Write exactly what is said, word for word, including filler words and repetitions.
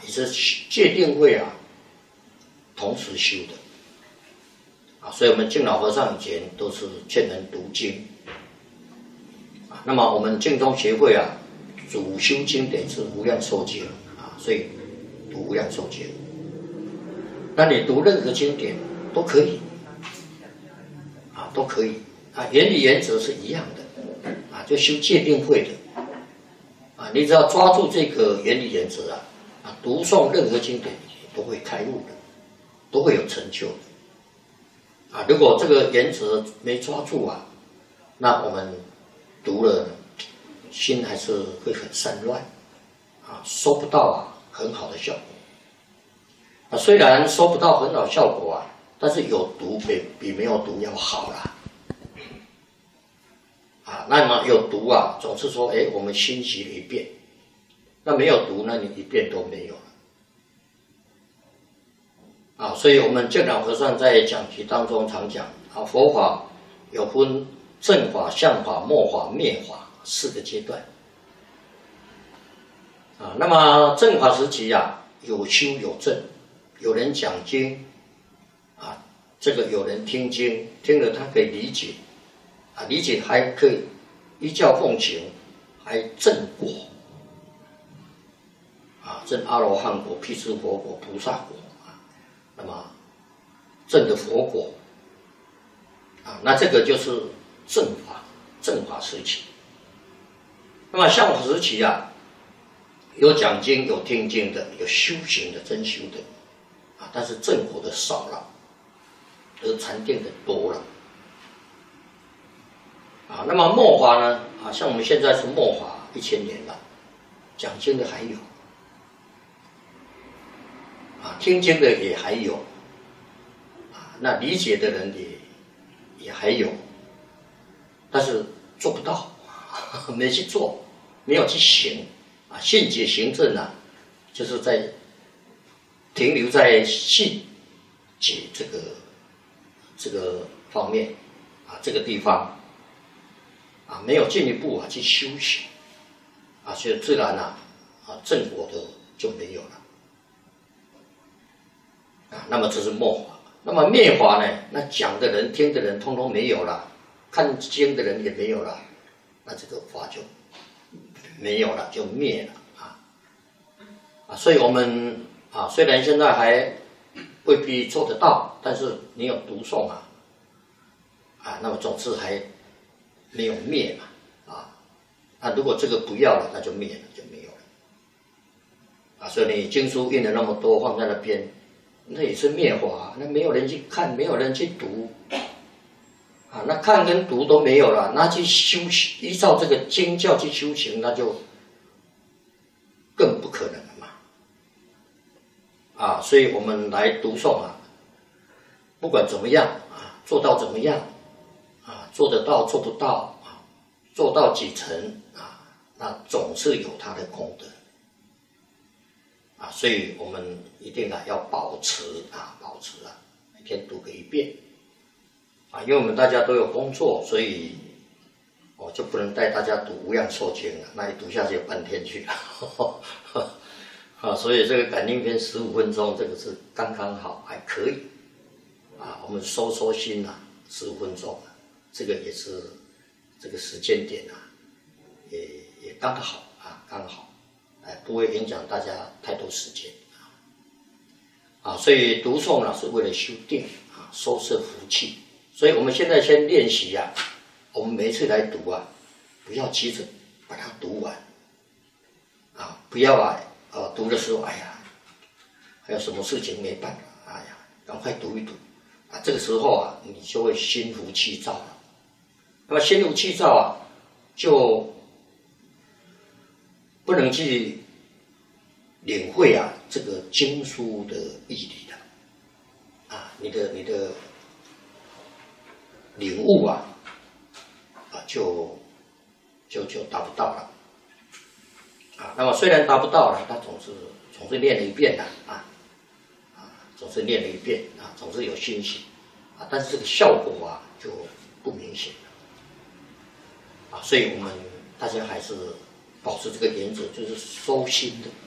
也是戒定慧啊同时修的啊，所以我们净老和尚以前都是劝人读经啊。那么我们净宗协会啊，主修经典是无量寿经啊，所以读无量寿经。那你读任何经典都可以啊，都可以啊，原理原则是一样的啊，就修戒定慧的。啊，你只要抓住这个原理原则啊，啊，读诵任何经典都会开悟的，都会有成就的。啊，如果这个原则没抓住啊，那我们读了心还是会很散乱，啊，收不到啊很好的效果。啊，虽然收不到很好效果啊，但是有读比比没有读要好啦。啊，那么有读啊，总是说，哎，我们欣习了一遍；那没有读，那你一遍都没有了。啊，所以我们净老和尚在讲题当中常讲啊，佛法有分正法、相法、末法、灭法四个阶段。啊，那么正法时期啊，有修有证，有人讲经，啊，这个有人听经，听了他可以理解。啊，理解还可以依教奉行，还证果啊，证阿罗汉果、辟支佛果、菩萨果啊，那么证的佛果啊，那这个就是正法，正法时期。那么相法时期啊，有讲经、有听经的，有修行的、真修的啊，但是正果的少了，而禅定的多了。啊，那么末法呢？啊，像我们现在是末法一千年了，讲经的还有，啊，听经的也还有，啊，那理解的人也也还有，但是做不到，没去做，没有去行，啊，信解行证啊，就是在停留在信解这个这个方面，啊，这个地方。啊，没有进一步啊去修行，啊，所以自然啊，啊正果的就没有了，啊，那么这是末法。那么灭法呢？那讲的人、听的人，通通没有了，看经的人也没有了，那这个法就没有了，就灭了啊，啊，所以我们啊，虽然现在还未必做得到，但是你有读诵啊，啊，那么总是还。没有灭嘛，啊，那如果这个不要了，那就灭了，就没有了，啊，所以你经书印了那么多放在那边，那也是灭法，那没有人去看，没有人去读，啊，那看跟读都没有了，那去修行，依照这个经教去修行，那就更不可能了嘛，啊，所以我们来读诵啊，不管怎么样啊，做到怎么样。啊，做得到做不到啊，做到几成啊，那总是有它的功德啊，所以我们一定啊要保持啊，保持啊，每天读个一遍啊，因为我们大家都有工作，所以我就不能带大家读无量寿经了，那一读下去半天去了啊，所以这个感应篇十五分钟，这个是刚刚好，还可以啊，我们收收心啊，十五分钟。这个也是这个时间点啊，也也刚好啊，刚好，哎，不会影响大家太多时间啊。啊，所以读诵呢是为了修定啊，收摄福气。所以我们现在先练习啊，我们每一次来读啊，不要急着把它读完啊，不要啊，呃，读的时候，哎呀，还有什么事情没办法，哎呀，赶快读一读啊，这个时候啊，你就会心浮气躁了。那么心浮气躁啊，就不能去领会啊这个经书的义理了，啊，你的你的领悟啊，啊就就就达不到了，啊，那么虽然达不到了，但总是总是念了一遍的啊，啊，总是念了一遍啊，总是有欣喜啊，但是这个效果啊就不明显了。啊，所以我们大家还是保持这个原则，就是收心的。